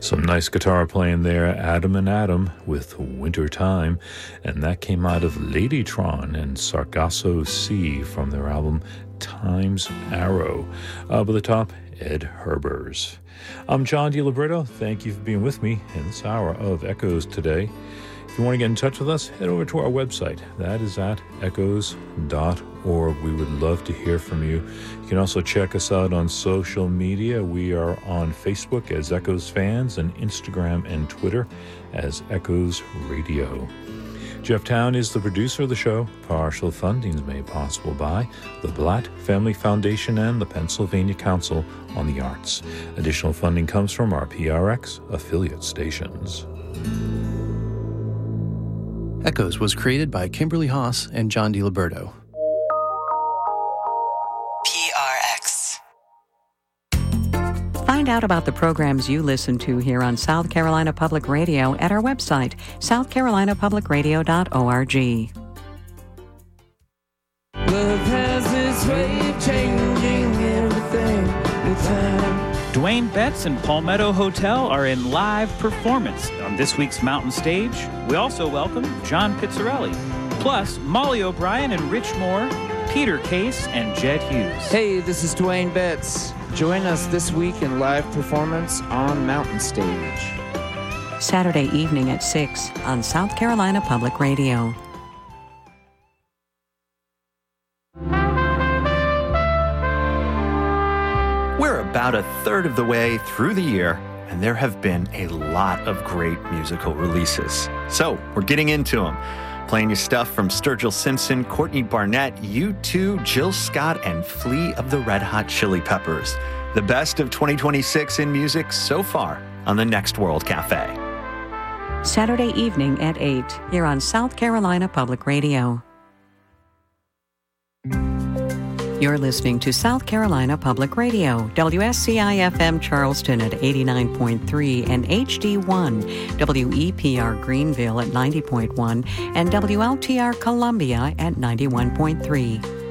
Some nice guitar playing there, Adam and Adam with Winter Time, and that came out of Ladytron and Sargasso Sea from their album Time's Arrow. Up at the top, Ed Herbers. I'm John DiLiberto. Thank you for being with me in this hour of Echoes today. If you want to get in touch with us, head over to our website. That is at echoes.org. We would love to hear from you. You can also check us out on social media. We are on Facebook as Echoes Fans and Instagram and Twitter as Echoes Radio. Jeff Town is the producer of the show. Partial funding is made possible by the Blatt Family Foundation and the Pennsylvania Council on the Arts. Additional funding comes from our PRX affiliate stations. Echoes was created by Kimberly Haas and John DiLiberto. PRX. Find out about the programs you listen to here on South Carolina Public Radio at our website, southcarolinapublicradio.org. Love has this way of changing everything with time. Dwayne Betts and Palmetto Hotel are in live performance on this week's Mountain Stage. We also welcome John Pizzarelli, plus Molly O'Brien and Rich Moore, Peter Case, and Jed Hughes. Hey, this is Dwayne Betts. Join us this week in live performance on Mountain Stage. Saturday evening at 6 on South Carolina Public Radio. We're about a third of the way through the year, and there have been a lot of great musical releases. So we're getting into them. Playing you stuff from Sturgill Simpson, Courtney Barnett, U2, Jill Scott, and Flea of the Red Hot Chili Peppers. The best of 2026 in music so far on the Next World Cafe. Saturday evening at 8 here on South Carolina Public Radio. You're listening to South Carolina Public Radio, WSCI-FM Charleston at 89.3 and HD1, WEPR Greenville at 90.1, and WLTR Columbia at 91.3.